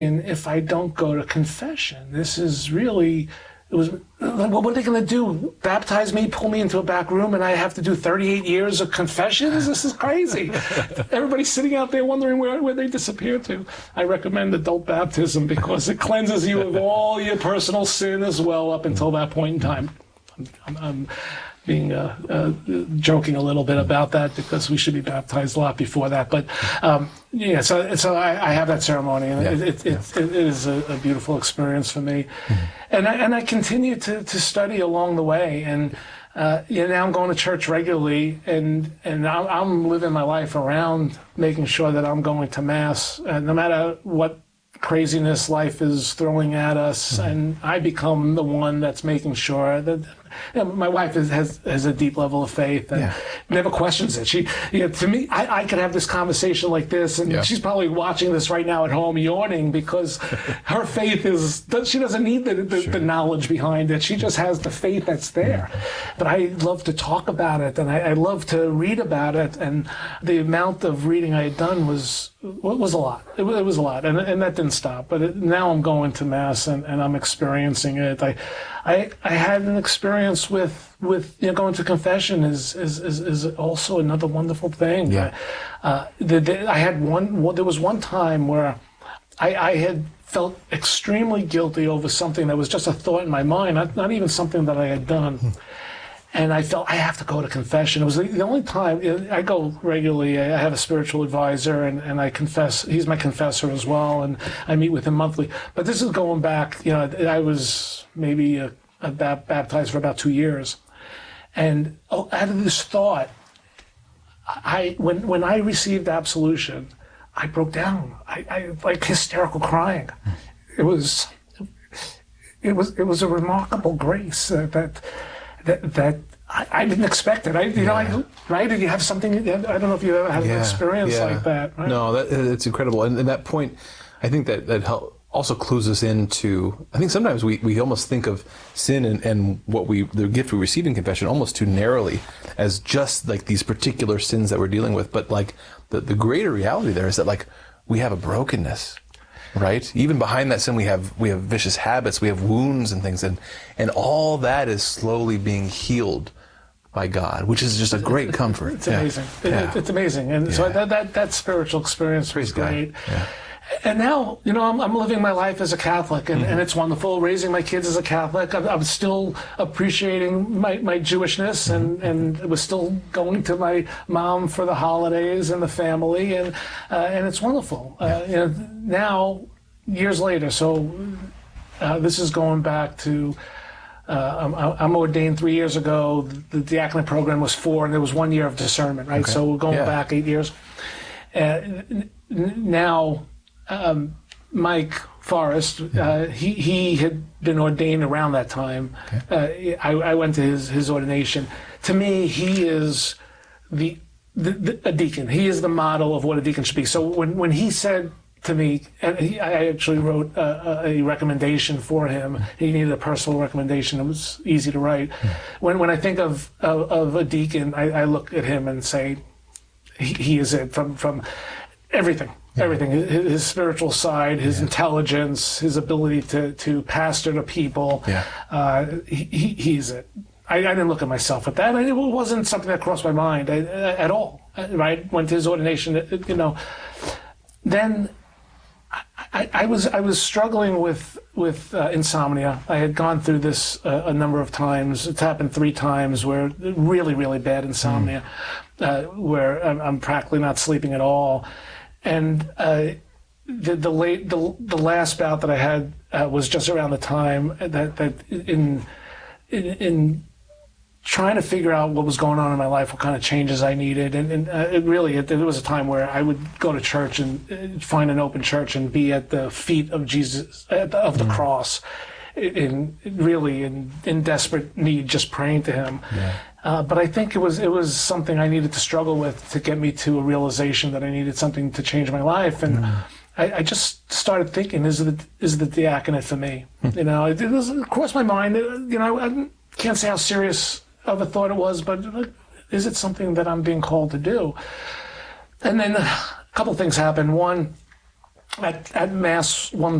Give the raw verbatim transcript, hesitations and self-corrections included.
And if I don't go to confession, this is really, it was, what are they going to do? Baptize me, pull me into a back room, and I have to do thirty-eight years of confessions? This is crazy. Everybody's sitting out there wondering where, where they disappeared to. I recommend adult baptism because it cleanses you of all your personal sin as well up until that point in time. I'm, I'm, I'm being uh, uh, joking a little bit about that because we should be baptized a lot before that. But um, yeah, so so I, I have that ceremony, and yeah, it, it, yeah. it, it is a, a beautiful experience for me. Mm-hmm. And I, and I continue to, to study along the way. And uh, you know, now I'm going to church regularly, and and I'm, I'm living my life around making sure that I'm going to Mass, uh, no matter what craziness life is throwing at us. Mm-hmm. And I become the one that's making sure that, you know, my wife is, has has a deep level of faith and yeah. never questions it. She, you know, to me, I, I could have this conversation like this, and yeah. she's probably watching this right now at home, yawning, because her faith is, she doesn't need the, the, sure. the knowledge behind it. She just has the faith that's there. Mm-hmm. But I love to talk about it, and I, I love to read about it, and the amount of reading I had done was was a lot. It, it was a lot, and and that didn't stop. But it, now I'm going to Mass, and, and I'm experiencing it. I, I I had an experience with with you know, going to confession is is is, is also another wonderful thing. Yeah. Uh, the, the, I had one. Well, there was one time where I, I had felt extremely guilty over something that was just a thought in my mind, not not even something that I had done. Hmm. And I felt I have to go to confession. It was the only time. I go regularly. I have a spiritual advisor, and, and I confess. He's my confessor as well, and I meet with him monthly. But this is going back, you know, I was maybe a, a baptized for about two years. And oh, out of this thought, I when when I received absolution, I broke down. I, I like hysterical crying. It was it was it was a remarkable grace uh, that. That, that I, I didn't expect it. I, you yeah. know, I, right? Did you have something? I don't know if you ever had yeah. an experience yeah. like that. Right? No, that, it's incredible. And, and that point, I think that that help, also clues us into. I think sometimes we, we almost think of sin and, and what we the gift we receive in confession almost too narrowly as just like these particular sins that we're dealing with. But like the the greater reality there is that like we have a brokenness. Right? Even behind that sin, we have we have vicious habits, we have wounds and things, and and all that is slowly being healed by God, which is just a great comfort. It's amazing. Yeah. It, yeah. It's amazing, and yeah. so that that that spiritual experience was great. Yeah. And now, you know, I'm, I'm living my life as a Catholic, and, mm-hmm. and it's wonderful. Raising my kids as a Catholic, I'm, I'm still appreciating my, my Jewishness, and, and was still going to my mom for the holidays and the family, and uh, and it's wonderful. Yeah. Uh, you know, now, years later, so uh, this is going back to. Uh, I'm, I'm ordained three years ago. The diaconate program was four, and there was one year of discernment, right? Okay. So we're going yeah. back eight years. Uh, now. Um, Mike Forrest, uh, he he had been ordained around that time. Okay. Uh, I, I went to his, his ordination. To me, he is the, the, the a deacon. He is the model of what a deacon should be. So when, when he said to me, and he, I actually wrote a, a recommendation for him. He needed a personal recommendation. It was easy to write. Mm. When when I think of of, of a deacon, I, I look at him and say, he, he is it from from everything. Yeah. Everything, his, his spiritual side, his yeah. intelligence, his ability to, to pastor to people, yeah. uh, he, he, he's it. I, I didn't look at myself at that. It wasn't something that crossed my mind I, at all, right? Went to his ordination, you know. Then I, I was I was struggling with, with uh, insomnia. I had gone through this uh, a number of times. It's happened three times where really, really bad insomnia, mm. uh, where I'm, I'm practically not sleeping at all. And uh, the the late the the last bout that I had uh, was just around the time that that in, in in trying to figure out what was going on in my life, what kind of changes I needed, and, and uh, it really it, there was a time where I would go to church and find an open church and be at the feet of Jesus at the, of the mm. cross, in, in really in in desperate need, just praying to Him. Yeah. Uh, but I think it was it was something I needed to struggle with to get me to a realization that I needed something to change my life, and mm. I, I just started thinking: Is the is the diaconate for me? Mm. You know, it, it was it crossed my mind. It, you know, I can't say how serious of a thought it was, but is it something that I'm being called to do? And then a couple things happened. One, at, at Mass one